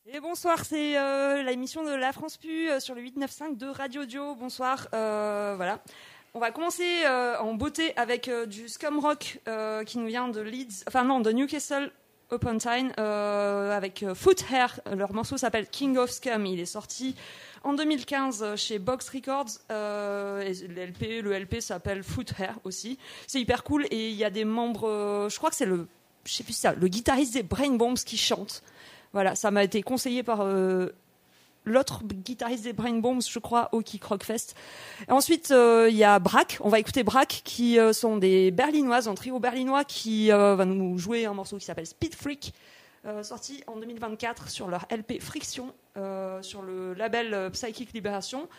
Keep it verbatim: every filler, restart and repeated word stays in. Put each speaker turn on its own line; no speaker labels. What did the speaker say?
Et bonsoir, c'est euh, l'émission de La France Pu euh, sur le huit neuf cinq de Radio Dio. Bonsoir, euh, voilà. On va commencer euh, en beauté avec euh, du scum rock euh, qui nous vient de Leeds, enfin non, de Newcastle upon Tyne, euh, avec euh, Foot Hair. Leur morceau s'appelle King of Scum. Il est sorti en deux mille quinze chez Box Records. Euh, et le L P, le L P s'appelle Foot Hair aussi. C'est hyper cool et il y a des membres, euh, je crois que c'est le, je sais plus ça, le guitariste des Brain Bombs qui chante. Voilà, ça m'a été conseillé par euh, l'autre guitariste des Brain Bombs, je crois, au Kick Rock Fest. Et ensuite, il euh, y a Braque. On va écouter Braque, qui euh, sont des Berlinoises, un trio berlinois qui euh, va nous jouer un morceau qui s'appelle Speed Freak, euh, sorti en deux mille vingt-quatre sur leur L P Friction, euh, sur le label euh, Psychic Liberation.